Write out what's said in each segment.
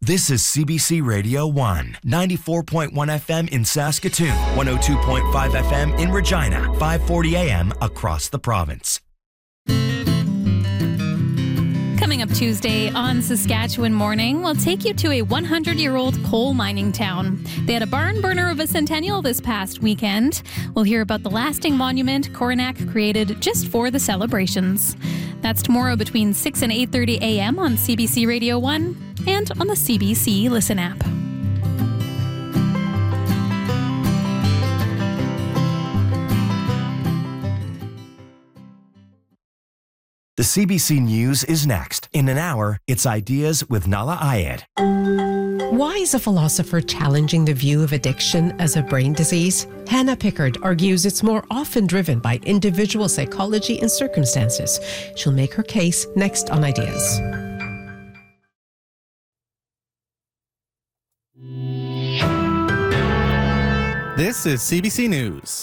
This is CBC Radio 1, 94.1 FM in Saskatoon, 102.5 FM in Regina, 540 AM across the province. Coming up Tuesday on Saskatchewan Morning, we'll take you to a 100-year-old coal mining town. They had a barn burner of a centennial this past weekend. We'll hear about the lasting monument Coronach created just for the celebrations. That's tomorrow between 6 and 8:30 a.m. on CBC Radio 1 and on the CBC Listen app. The CBC News is next. In an hour, it's Ideas with Nala Ayed. Why is a philosopher challenging the view of addiction as a brain disease? Hannah Pickard argues it's more often driven by individual psychology and circumstances. She'll make her case next on Ideas. This is CBC News.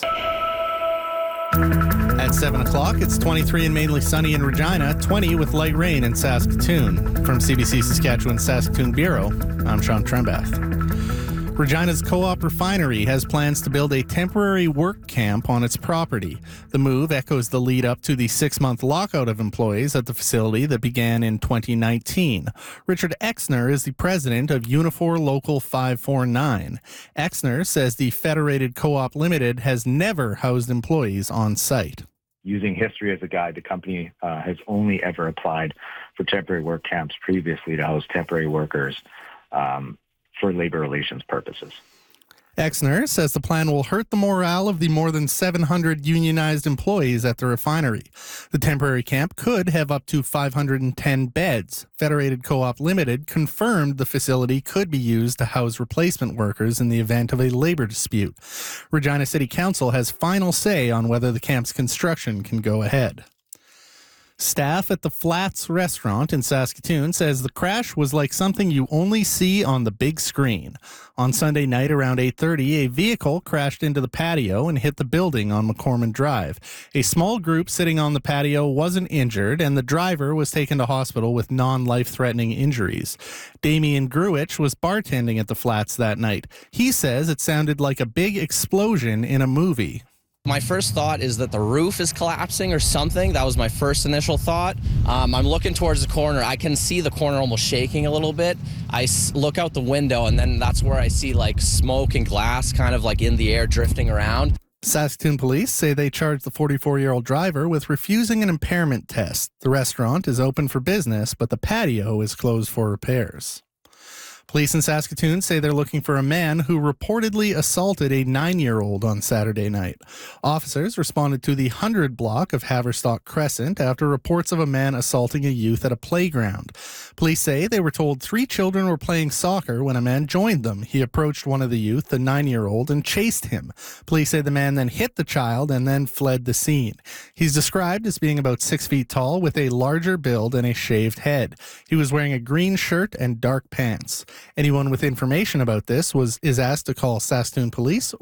At 7 o'clock, it's 23 and mainly sunny in Regina, 20 with light rain in Saskatoon. From CBC Saskatchewan Saskatoon Bureau, I'm Sean Trembath. Regina's Co-op Refinery has plans to build a temporary work camp on its property. The move echoes the lead up to the 6-month lockout of employees at the facility that began in 2019. Richard Exner is the president of Unifor Local 549. Exner says the Federated Co-op Limited has never housed employees on site. Using history as a guide, the company has only ever applied for temporary work camps previously to house temporary workers for labor relations purposes. Exner says the plan will hurt the morale of the more than 700 unionized employees at the refinery. The temporary camp could have up to 510 beds. Federated Co-op Limited confirmed the facility could be used to house replacement workers in the event of a labor dispute. Regina City Council has final say on whether the camp's construction can go ahead. Staff at the Flats restaurant in Saskatoon says the crash was like something you only see on the big screen. On Sunday night around 8:30, a vehicle crashed into the patio and hit the building on McCormick Drive. A small group sitting on the patio wasn't injured, and the driver was taken to hospital with non-life-threatening injuries. Damien Gruich was bartending at the Flats that night. He says it sounded like a big explosion in a movie. My first thought is that the roof is collapsing or something. That was my first initial thought. I'm looking towards the corner. I can see the corner almost shaking a little bit. I look out the window, and then that's where I see like smoke and glass kind of like in the air drifting around. Saskatoon police say they charged the 44-year-old driver with refusing an impairment test. The restaurant is open for business, but the patio is closed for repairs. Police in Saskatoon say they're looking for a man who reportedly assaulted a 9-year-old on Saturday night. Officers responded to the 100 block of Haverstock Crescent after reports of a man assaulting a youth at a playground. Police say they were told 3 children were playing soccer when a man joined them. He approached one of the youth, the 9-year-old, and chased him. Police say the man then hit the child and then fled the scene. He's described as being about 6 feet tall with a larger build and a shaved head. He was wearing a green shirt and dark pants. Anyone with information about this is asked to call Saskatoon Police